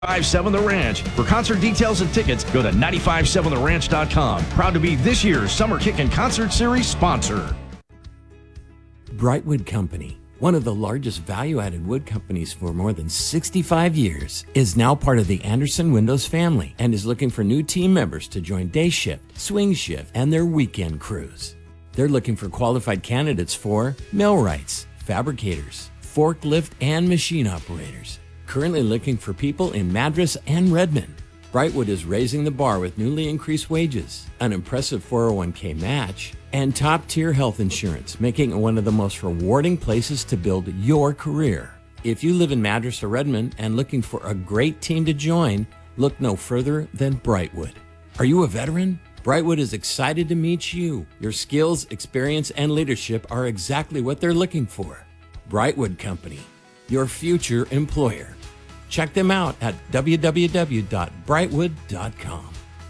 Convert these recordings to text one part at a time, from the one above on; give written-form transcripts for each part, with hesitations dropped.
957 The Ranch. For concert details and tickets, go to 957theranch.com. Proud to be this year's Summer Kickin' Concert Series sponsor. Brightwood Company, one of the largest value-added wood companies for more than 65 years, is now part of the Anderson Windows family and is looking for new team members to join day shift, swing shift, and their weekend crews. They're looking for qualified candidates for millwrights, fabricators, forklift, and machine operators. Currently looking for people in Madras and Redmond. Brightwood is raising the bar with newly increased wages, an impressive 401k match, and top-tier health insurance, making it one of the most rewarding places to build your career. If you live in Madras or Redmond and looking for a great team to join, look no further than Brightwood. Are you a veteran? Brightwood is excited to meet you. Your skills, experience, and leadership are exactly what they're looking for. Brightwood Company, your future employer. Check them out at www.brightwood.com.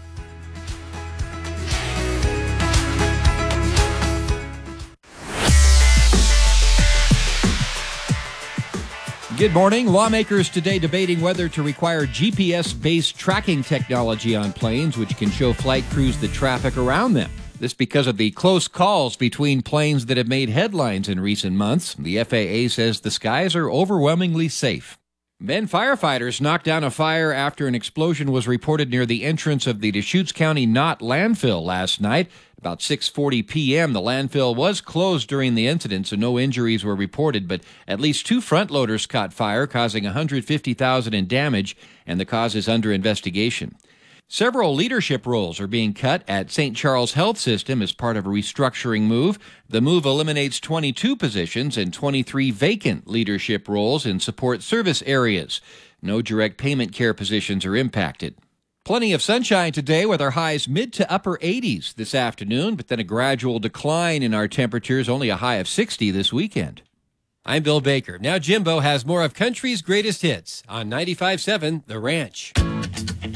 Good morning. Lawmakers today debating whether to require GPS-based tracking technology on planes, which can show flight crews the traffic around them. This because of the close calls between planes that have made headlines in recent months. The FAA says the skies are overwhelmingly safe. Then firefighters knocked down a fire after an explosion was reported near the entrance of the Deschutes County Knott landfill last night. About 6:40 p.m., the landfill was closed during the incident, so no injuries were reported, but at least 2 front loaders caught fire, causing $150,000 in damage, and the cause is under investigation. Several leadership roles are being cut at St. Charles Health System as part of a restructuring move. The move eliminates 22 positions and 23 vacant leadership roles in support service areas. No direct payment care positions are impacted. Plenty of sunshine today with our highs mid to upper 80s this afternoon, but then a gradual decline in our temperatures, only a high of 60 this weekend. I'm Bill Baker. Now Jimbo has more of country's greatest hits on 95.7 The Ranch.